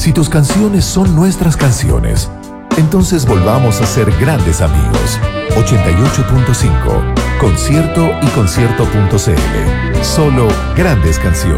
Si tus canciones son nuestras canciones, entonces volvamos a ser grandes amigos. 88.5, concierto y concierto.cl. Solo grandes canciones.